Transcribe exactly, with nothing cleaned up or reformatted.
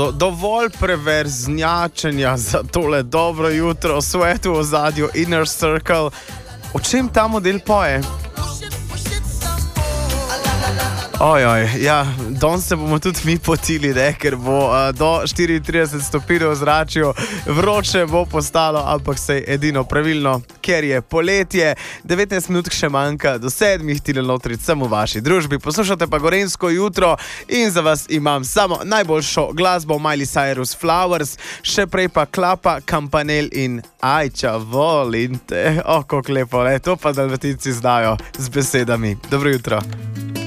Do, dovolj preverznjačenja za tole dobro jutro v svetu v zadju Inner Circle. O čem ta model poje? Ojoj, ja, danes se bomo tudi mi potili, ne, ker bo uh, do štiriintrideset stopinj v zraku, vroče bo postalo, ampak se je edino pravilno, ker je poletje. devetnajst minut še manjka do sedmih, Tine Lotrič sem v vaši družbi. Poslušate pa Gorenjsko jutro in za vas imam samo najboljšo glasbo Miley Cyrus Flowers, še prej pa Klapa, Campanel in Ajča, volim te. O, kako lepo, ne, to pa Dalmatinci znajo z besedami. Dobro jutro.